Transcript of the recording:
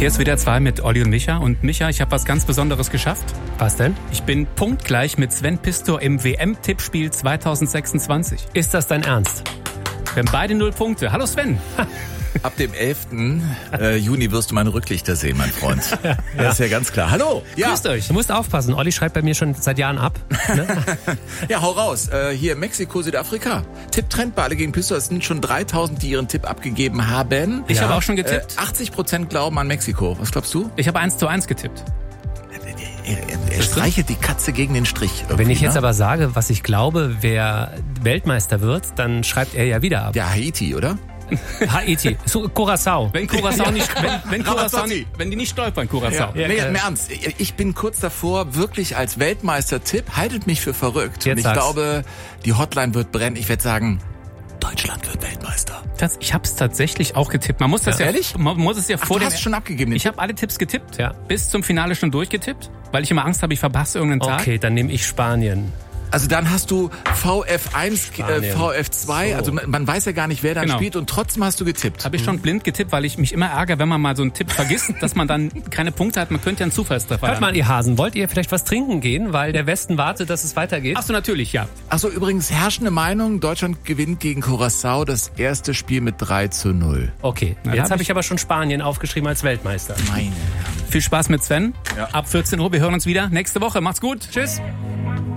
Hier ist WDR 2 mit Olli und Micha. Und Micha, ich habe was ganz Besonderes geschafft. Was denn? Ich bin punktgleich mit Sven Pistor im WM-Tippspiel 2026. Ist das dein Ernst? Wir haben beide 0 Punkte. Hallo Sven. Ab dem 11. Juni wirst du meine Rücklichter sehen, mein Freund. Das ist ja ganz klar. Hallo. Ja. Grüßt euch. Du musst aufpassen. Olli schreibt bei mir schon seit Jahren ab. Ne? Ja, hau raus. Hier Mexiko, Südafrika. Tipptrend bei alle gegen Pistor. Es sind schon 3000, die ihren Tipp abgegeben haben. Ich habe auch schon getippt. 80% glauben an Mexiko. Was glaubst du? Ich habe 1:1 getippt. Er streichelt die Katze gegen den Strich. Wenn ich jetzt aber sage, was ich glaube, wer Weltmeister wird, dann schreibt er ja wieder ab. Ja, Haiti, oder? Haiti. So, Curaçao. Wenn Curaçao nicht, wenn die nicht stolpern, Curaçao. Ja. Nee, im Ernst. Ich bin kurz davor, wirklich als Weltmeister-Tipp, haltet mich für verrückt. Jetzt und ich sag's. glaube, die Hotline wird brennen. Ich werde sagen, Deutschland wird Weltmeister. Ich habe es tatsächlich auch getippt. Man muss das ja, ehrlich? man muss es ja Ach, vor du dem. hast schon abgegeben. Den Ich habe alle Tipps getippt. Ja. Bis zum Finale schon durchgetippt, weil ich immer Angst habe, ich verpasse irgendeinen Tag. Okay, dann nehme ich Spanien. Also dann hast du VF1, Spanien. VF2, So. also man weiß ja gar nicht, wer dann Genau. spielt und trotzdem hast du getippt. Habe ich schon blind getippt, weil ich mich immer ärgere, wenn man mal so einen Tipp vergisst, dass man dann keine Punkte hat. Man könnte ja einen Zufallstreffer Hört haben. mal, ihr Hasen, wollt ihr vielleicht was trinken gehen, weil der Westen wartet, dass es weitergeht? Achso, natürlich, ja. Achso, übrigens herrschende Meinung, Deutschland gewinnt gegen Curaçao das erste Spiel mit 3:0. Okay, Na, jetzt hab habe ich aber schon Spanien aufgeschrieben als Weltmeister. Meine Herren. Viel Spaß mit Sven. Ja. Ab 14 Uhr. Wir hören uns wieder nächste Woche. Macht's gut. Tschüss.